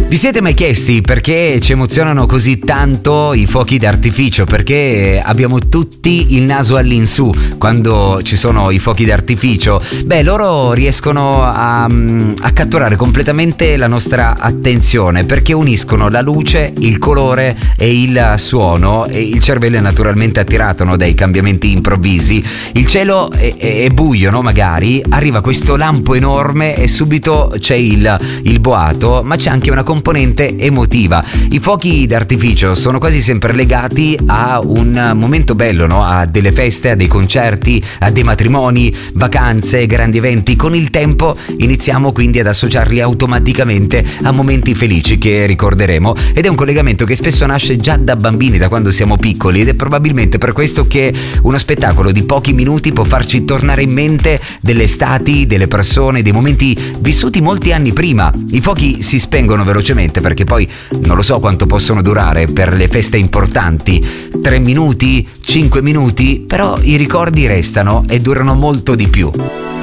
Vi siete mai chiesti perché ci emozionano così tanto i fuochi d'artificio? Perché abbiamo tutti il naso all'insù quando ci sono i fuochi d'artificio? Beh, loro riescono a catturare completamente la nostra attenzione perché uniscono la luce, il colore e il suono, e il cervello è naturalmente attirato, no, dai cambiamenti improvvisi. Il cielo è buio, no? Magari arriva questo lampo enorme e subito c'è il boato, ma c'è anche una componente emotiva. I fuochi d'artificio sono quasi sempre legati a un momento bello, no? A delle feste, a dei concerti, a dei matrimoni, vacanze, grandi eventi. Con il tempo iniziamo quindi ad associarli automaticamente a momenti felici che ricorderemo, ed è un collegamento che spesso nasce già da bambini, da quando siamo piccoli, ed è probabilmente per questo che uno spettacolo di pochi minuti può farci tornare in mente delle estati, delle persone, dei momenti vissuti molti anni prima. I fuochi si spengono velocemente perché poi non lo so quanto possono durare per le feste importanti, 3 minuti, 5 minuti, però i ricordi restano e durano molto di più.